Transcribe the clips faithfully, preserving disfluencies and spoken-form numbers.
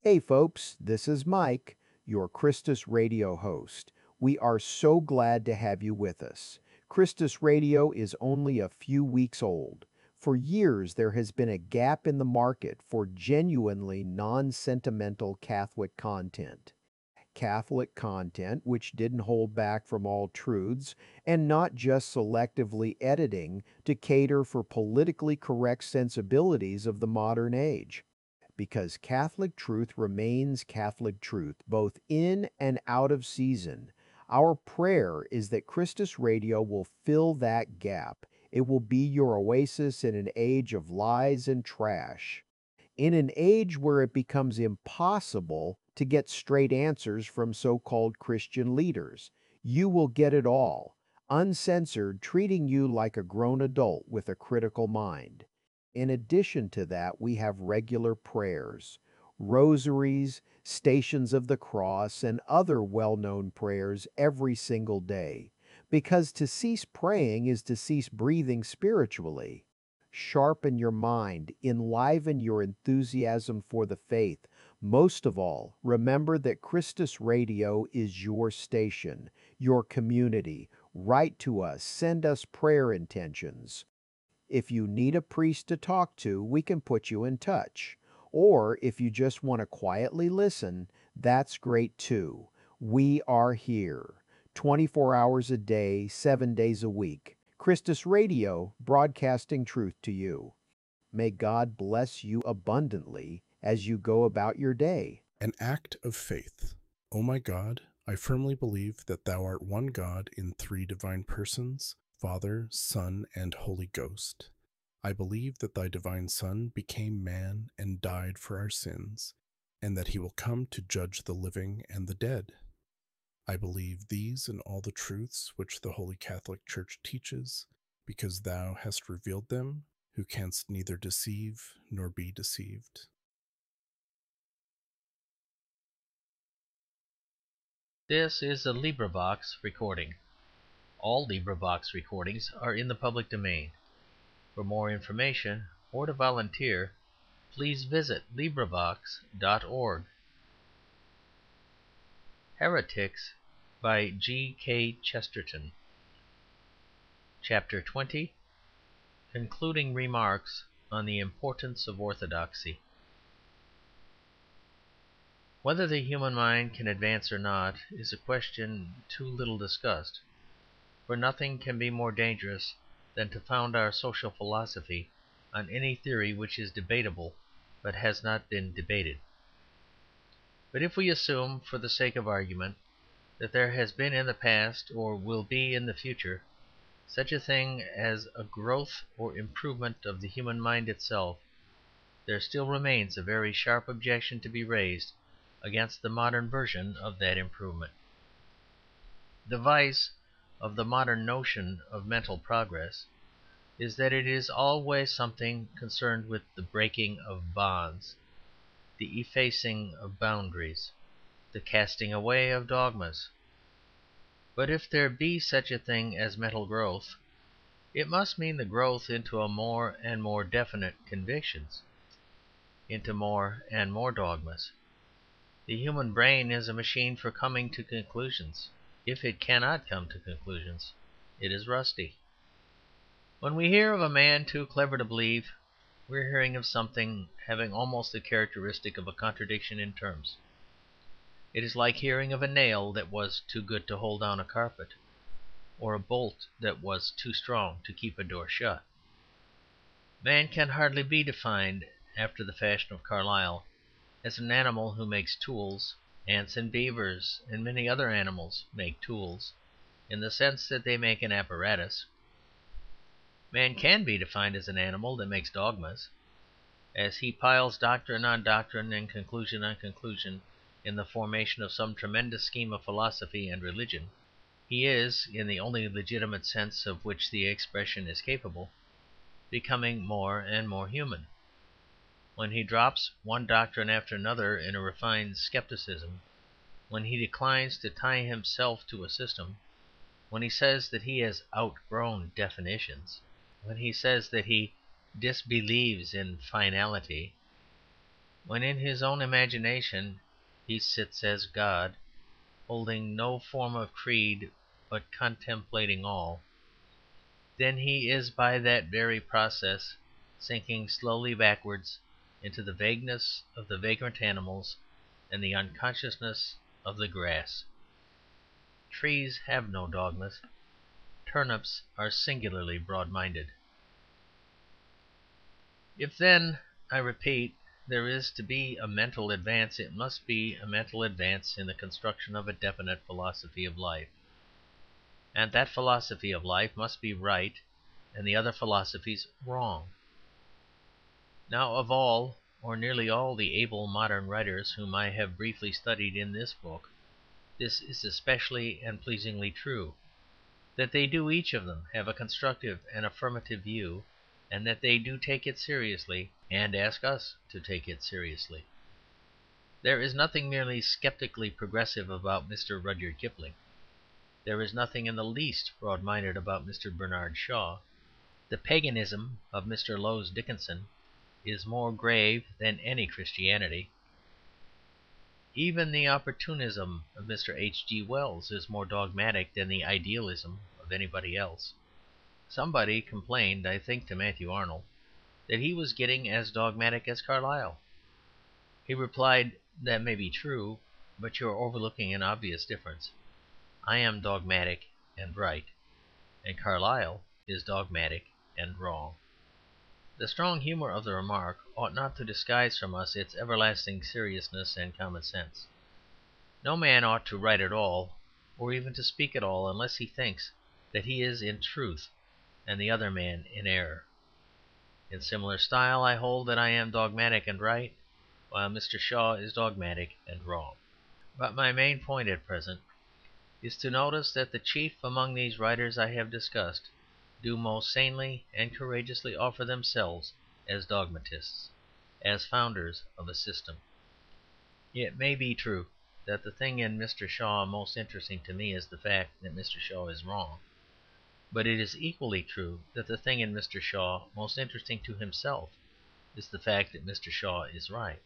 Hey folks, this is Mike, your Christus Radio host. We are so glad to have you with us. Christus Radio is only a few weeks old. For years, there has been a gap in the market for genuinely non sentimental Catholic content. Catholic content which didn't hold back from all truths and not just selectively editing to cater for politically correct sensibilities of the modern age, because Catholic truth remains Catholic truth, both in and out of season. Our prayer is that Christus Radio will fill that gap. It will be your oasis in an age of lies and trash. In an age where it becomes impossible to get straight answers from so called Christian leaders, you will get it all, uncensored, treating you like a grown adult with a critical mind. In addition to that, we have regular prayers, rosaries, stations of the cross, and other well known prayers every single day. Because to cease praying is to cease breathing spiritually. Sharpen your mind, enliven your enthusiasm for the faith. Most of all, remember that Christus Radio is your station, your community. Write to us, send us prayer intentions. If you need a priest to talk to, we can put you in touch. Or if you just want to quietly listen, that's great too. We are here, twenty-four hours a day, seven days a week. Christus Radio, broadcasting truth to you. May God bless you abundantly as you go about your day. An act of faith. O my God, I firmly believe that thou art one God in three divine persons, Father, Son, and Holy Ghost. I believe that thy divine Son became man and died for our sins, and that he will come to judge the living and the dead. I believe these and all the truths which the Holy Catholic Church teaches, because thou hast revealed them, who canst neither deceive nor be deceived. This is a LibriVox recording. All LibriVox recordings are in the public domain. For more information or to volunteer, please visit LibriVox dot org. Heretics by G. K. Chesterton. Chapter twenty. Concluding Remarks on the Importance of Orthodoxy. Whether the human mind can advance or not is a question too little discussed, for nothing can be more dangerous than to found our social philosophy on any theory which is debatable but has not been debated. But if we assume, for the sake of argument, that there has been in the past, or will be in the future, such a thing as a growth or improvement of the human mind itself, there still remains a very sharp objection to be raised against the modern version of that improvement. The vice of the modern notion of mental progress is that it is always something concerned with the breaking of bonds, the effacing of boundaries, the casting away of dogmas. But if there be such a thing as mental growth, it must mean the growth into a more and more definite convictions, into more and more dogmas. The human brain is a machine for coming to conclusions. If it cannot come to conclusions, it is rusty. When we hear of a man too clever to believe, we are hearing of something having almost the characteristic of a contradiction in terms. It is like hearing of a nail that was too good to hold down a carpet, or a bolt that was too strong to keep a door shut. Man can hardly be defined, after the fashion of Carlyle, as an animal who makes tools. Ants and beavers and many other animals make tools, in the sense that they make an apparatus. Man can be defined as an animal that makes dogmas. As he piles doctrine on doctrine and conclusion on conclusion in the formation of some tremendous scheme of philosophy and religion, he is, in the only legitimate sense of which the expression is capable, becoming more and more human. When he drops one doctrine after another in a refined scepticism, when he declines to tie himself to a system, when he says that he has outgrown definitions, when he says that he disbelieves in finality, when in his own imagination he sits as God, holding no form of creed but contemplating all, then he is by that very process sinking slowly backwards into the vagueness of the vagrant animals and the unconsciousness of the grass. Trees have no dogmas. Turnips are singularly broad-minded. If then, I repeat, there is to be a mental advance, it must be a mental advance in the construction of a definite philosophy of life. And that philosophy of life must be right and the other philosophies wrong. Now, of all, or nearly all, the able modern writers whom I have briefly studied in this book, this is especially and pleasingly true, that they do each of them have a constructive and affirmative view, and that they do take it seriously and ask us to take it seriously. There is nothing merely sceptically progressive about Mister Rudyard Kipling. There is nothing in the least broad-minded about Mister Bernard Shaw. The paganism of Mister Lowes Dickinson is more grave than any Christianity. Even the opportunism of Mister H G Wells is more dogmatic than the idealism of anybody else. Somebody complained, I think to Matthew Arnold, that he was getting as dogmatic as Carlyle. He replied, "That may be true, but you are overlooking an obvious difference. I am dogmatic and right, and Carlyle is dogmatic and wrong." The strong humour of the remark ought not to disguise from us its everlasting seriousness and common sense. No man ought to write at all, or even to speak at all, unless he thinks that he is in truth and the other man in error. In similar style, I hold that I am dogmatic and right, while Mister Shaw is dogmatic and wrong. But my main point at present is to notice that the chief among these writers I have discussed do most sanely and courageously offer themselves as dogmatists, as founders of a system. It may be true that the thing in Mister Shaw most interesting to me is the fact that Mister Shaw is wrong. But it is equally true that the thing in Mister Shaw most interesting to himself is the fact that Mister Shaw is right.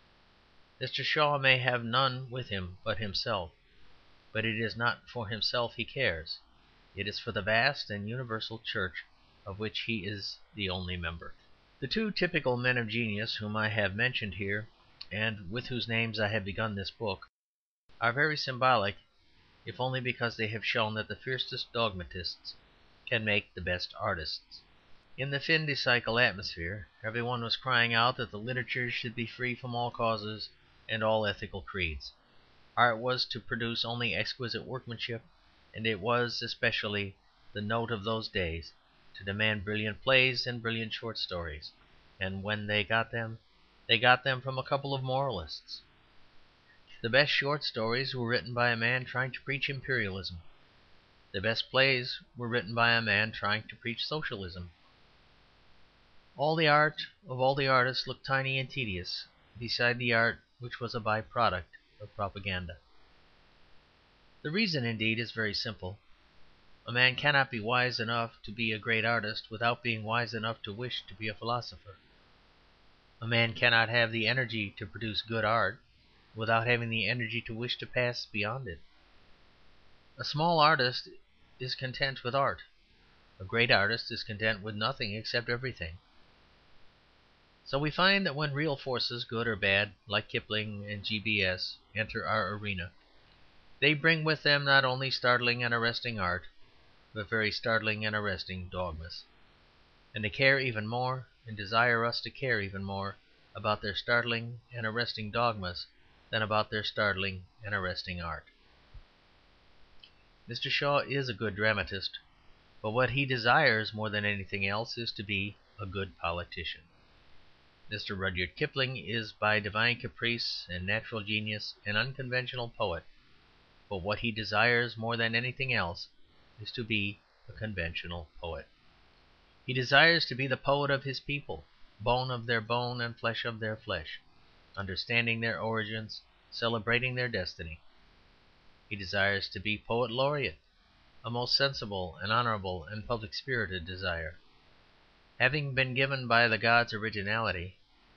Mister Shaw may have none with him but himself, but it is not for himself he cares. It is for the vast and universal church of which he is the only member. The two typical men of genius whom I have mentioned here, and with whose names I have begun this book, are very symbolic, if only because they have shown that the fiercest dogmatists can make the best artists. In the fin de siècle atmosphere every one was crying out that the literature should be free from all causes and all ethical creeds. Art was to produce only exquisite workmanship, and it was especially the note of those days to demand brilliant plays and brilliant short stories, and when they got them, they got them from a couple of moralists. The best short stories were written by a man trying to preach imperialism. The best plays were written by a man trying to preach socialism. All the art of all the artists looked tiny and tedious beside the art which was a by-product of propaganda. The reason, indeed, is very simple. A man cannot be wise enough to be a great artist without being wise enough to wish to be a philosopher. A man cannot have the energy to produce good art without having the energy to wish to pass beyond it. A small artist is content with art. A great artist is content with nothing except everything. So we find that when real forces, good or bad, like Kipling and G B S, enter our arena, they bring with them not only startling and arresting art, but very startling and arresting dogmas. And they care even more, and desire us to care even more, about their startling and arresting dogmas than about their startling and arresting art. Mister Shaw is a good dramatist, but what he desires more than anything else is to be a good politician. Mister Rudyard Kipling is by divine caprice and natural genius an unconventional poet, but what he desires more than anything else is to be a conventional poet. He desires to be the poet of his people, bone of their bone and flesh of their flesh, understanding their origins, celebrating their destiny. He desires to be poet laureate, a most sensible and honourable and public-spirited desire. Having been given by the gods originality,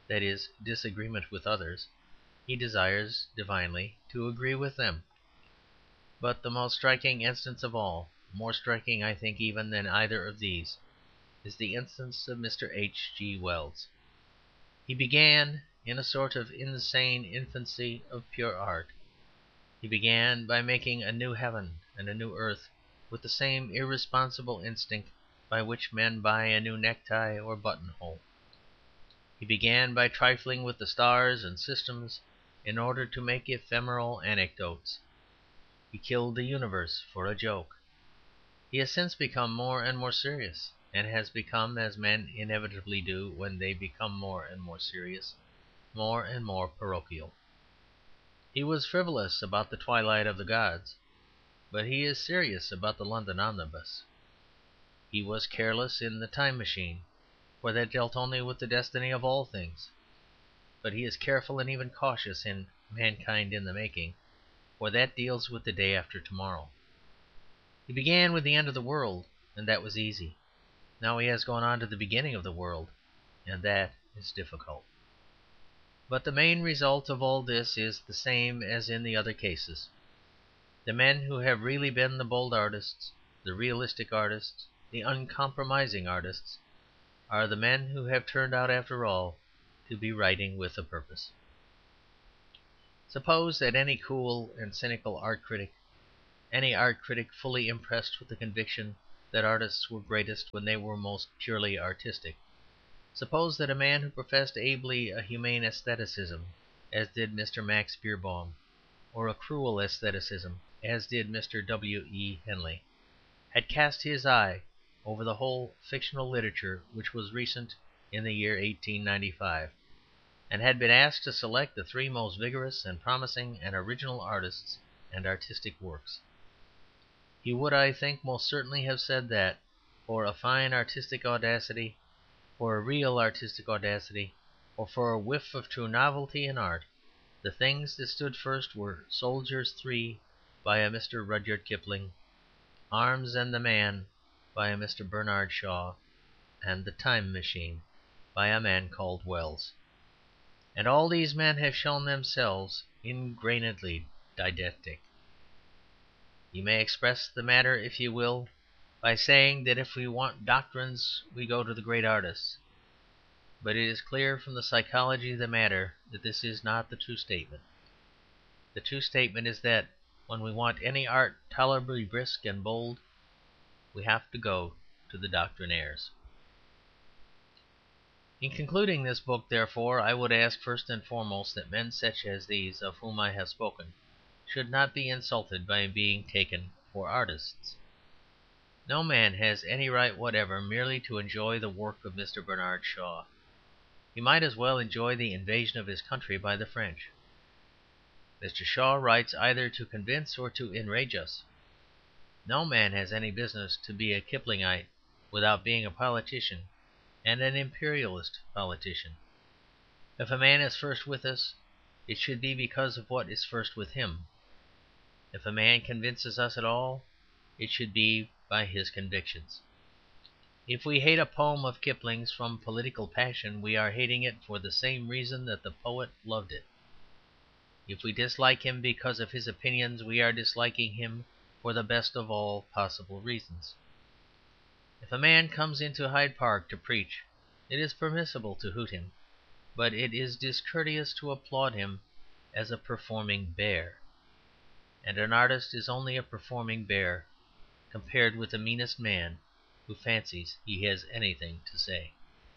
that is, disagreement with others, he desires divinely to agree with them. But the most striking instance of all, more striking, I think, even than either of these, is the instance of Mr. H. G. Wells. He began in a sort of insane infancy of pure art. He began by making a new heaven and a new earth with the same irresponsible instinct by which men buy a new necktie or buttonhole. He began by trifling with the stars and systems in order to make ephemeral anecdotes. He killed the universe for a joke. He has since become more and more serious, and has become, as men inevitably do when they become more and more serious, more and more parochial. He was frivolous about the Twilight of the Gods, but he is serious about the London Omnibus. He was careless in the Time Machine, for that dealt only with the destiny of all things, but he is careful and even cautious in Mankind in the Making, for that deals with the day after tomorrow. He began with the end of the world, and that was easy. Now he has gone on to the beginning of the world, and that is difficult. But the main result of all this is the same as in the other cases. The men who have really been the bold artists, the realistic artists, the uncompromising artists, are the men who have turned out, after all, to be writing with a purpose. Suppose that any cool and cynical art critic, any art critic fully impressed with the conviction that artists were greatest when they were most purely artistic, suppose that a man who professed ably a humane aestheticism, as did Mister Max Beerbohm, or a cruel aestheticism, as did Mister W. E. Henley, had cast his eye over the whole fictional literature which was recent in the year eighteen ninety-five, and had been asked to select the three most vigorous and promising and original artists and artistic works, he would, I think, most certainly have said that, for a fine artistic audacity, for a real artistic audacity, or for a whiff of true novelty in art, the things that stood first were Soldiers Three by a Mister Rudyard Kipling, Arms and the Man by a Mister Bernard Shaw, and The Time Machine by a man called Wells. And all these men have shown themselves ingrainedly didactic. You may express the matter, if you will, by saying that if we want doctrines we go to the great artists. But it is clear from the psychology of the matter that this is not the true statement. The true statement is that when we want any art tolerably brisk and bold, we have to go to the doctrinaires. In concluding this book, therefore, I would ask first and foremost that men such as these of whom I have spoken should not be insulted by being taken for artists. No man has any right whatever merely to enjoy the work of Mister Bernard Shaw. He might as well enjoy the invasion of his country by the French. Mister Shaw writes either to convince or to enrage us. No man has any business to be a Kiplingite without being a politician, and an imperialist politician. If a man is first with us, it should be because of what is first with him. If a man convinces us at all, it should be by his convictions. If we hate a poem of Kipling's from political passion, we are hating it for the same reason that the poet loved it. If we dislike him because of his opinions, we are disliking him for the best of all possible reasons. If a man comes into Hyde Park to preach, it is permissible to hoot him, but it is discourteous to applaud him as a performing bear. And an artist is only a performing bear compared with the meanest man who fancies he has anything to say.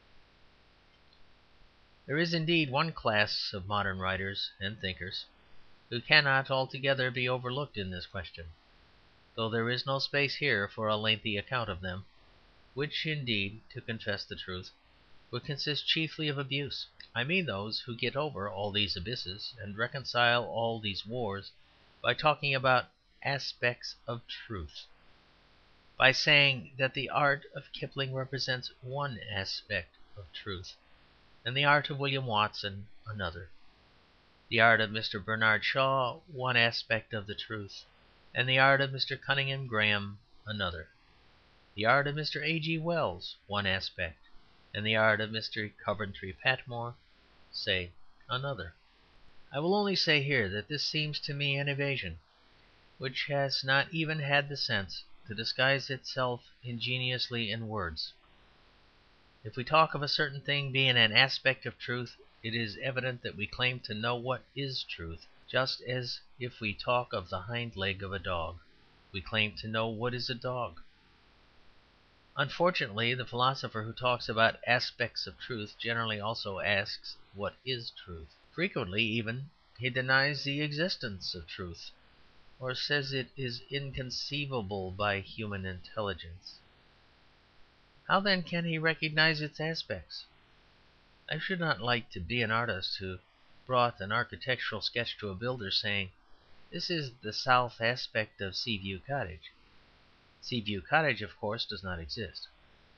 There is indeed one class of modern writers and thinkers who cannot altogether be overlooked in this question, though there is no space here for a lengthy account of them, which indeed, to confess the truth, would consist chiefly of abuse. I mean those who get over all these abysses and reconcile all these wars by talking about aspects of truth, by saying that the art of Kipling represents one aspect of truth, and the art of William Watson another, the art of Mister Bernard Shaw one aspect of the truth, and the art of Mister Cunningham Graham another, the art of Mister A. G. Wells one aspect, and the art of Mister Coventry Patmore say another. I will only say here that this seems to me an evasion which has not even had the sense to disguise itself ingeniously in words. If we talk of a certain thing being an aspect of truth, it is evident that we claim to know what is truth, just as if we talk of the hind leg of a dog, we claim to know what is a dog. Unfortunately, the philosopher who talks about aspects of truth generally also asks what is truth. Frequently, even, he denies the existence of truth, or says it is inconceivable by human intelligence. How, then, can he recognize its aspects? I should not like to be an artist who brought an architectural sketch to a builder, saying, "This is the south aspect of Seaview Cottage." Seaview Cottage, of course, does not exist.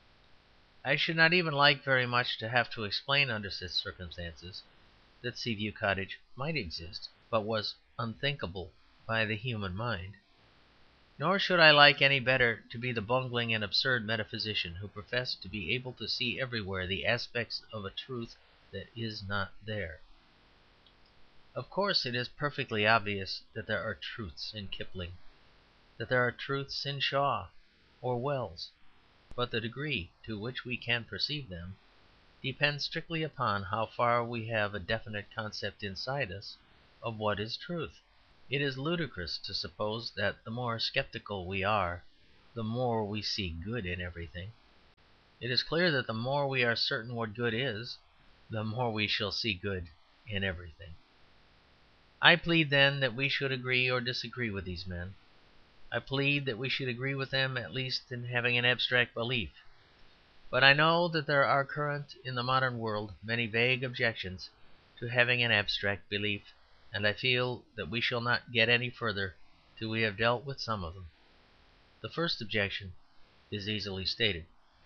I should not even like very much to have to explain under such circumstances that Seaview Cottage might exist, but was unthinkable by the human mind. Nor should I like any better to be the bungling and absurd metaphysician who professed to be able to see everywhere the aspects of a truth that is not there. Of course, it is perfectly obvious that there are truths in Kipling, that there are truths in Shaw or Wells, but the degree to which we can perceive them depends strictly upon how far we have a definite concept inside us of what is truth. It is ludicrous to suppose that the more sceptical we are, the more we see good in everything. It is clear that the more we are certain what good is, the more we shall see good in everything. I plead, then, that we should agree or disagree with these men. I plead that we should agree with them at least in having an abstract belief. But I know that there are current in the modern world many vague objections to having an abstract belief, and I feel that we shall not get any further till we have dealt with some of them. The first objection is easily stated.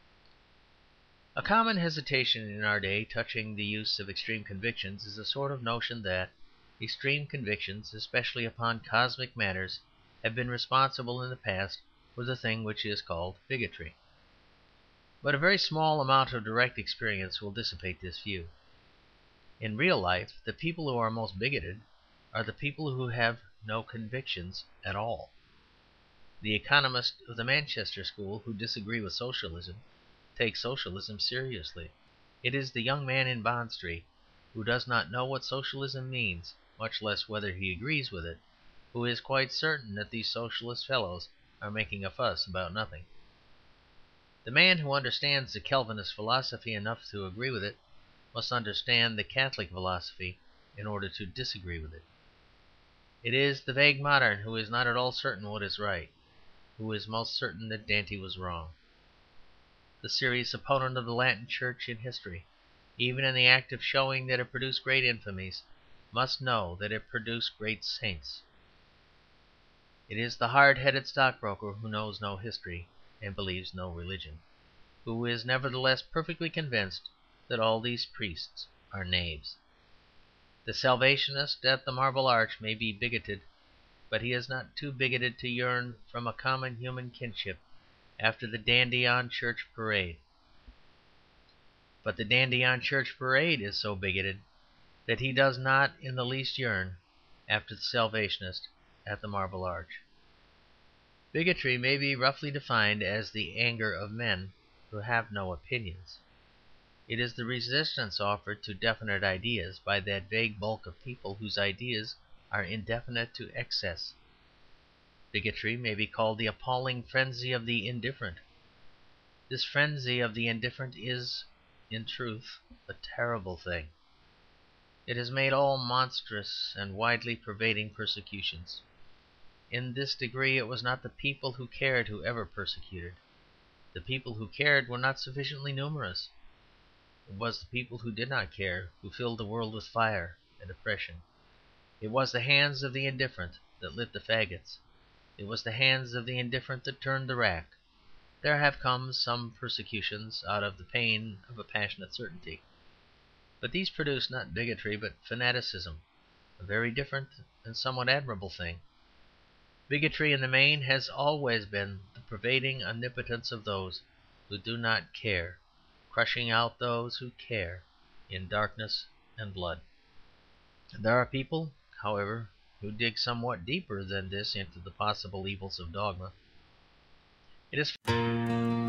A common hesitation in our day touching the use of extreme convictions is a sort of notion that extreme convictions, especially upon cosmic matters, have been responsible in the past for the thing which is called bigotry. But a very small amount of direct experience will dissipate this view. In real life, the people who are most bigoted are the people who have no convictions at all. The economists of the Manchester school who disagree with Socialism take Socialism seriously. It is the young man in Bond Street, who does not know what Socialism means, much less whether he agrees with it, who is quite certain that these Socialist fellows are making a fuss about nothing. The man who understands the Calvinist philosophy enough to agree with it must understand the Catholic philosophy in order to disagree with it. It is the vague modern who is not at all certain what is right, who is most certain that Dante was wrong. The serious opponent of the Latin Church in history, even in the act of showing that it produced great infamies, must know that it produced great saints. It is the hard-headed stockbroker who knows no history and believes no religion, who is nevertheless perfectly convinced that all these priests are knaves. The Salvationist at the Marble Arch may be bigoted, but he is not too bigoted to yearn from a common human kinship after the dandy on church parade. But the dandy on church parade is so bigoted that he does not in the least yearn after the Salvationist at the Marble Arch. Bigotry may be roughly defined as the anger of men who have no opinions. It is the resistance offered to definite ideas by that vague bulk of people whose ideas are indefinite to excess. Bigotry may be called the appalling frenzy of the indifferent. This frenzy of the indifferent is, in truth, a terrible thing. It has made all monstrous and widely pervading persecutions. In this degree it was not the people who cared who ever persecuted. The people who cared were not sufficiently numerous. It was the people who did not care who filled the world with fire and oppression. It was the hands of the indifferent that lit the faggots. It was the hands of the indifferent that turned the rack. There have come some persecutions out of the pain of a passionate certainty. But these produced not bigotry but fanaticism, a very different and somewhat admirable thing. Bigotry in the main has always been the pervading omnipotence of those who do not care, crushing out those who care in darkness and blood. There are people, however, who dig somewhat deeper than this into the possible evils of dogma. It is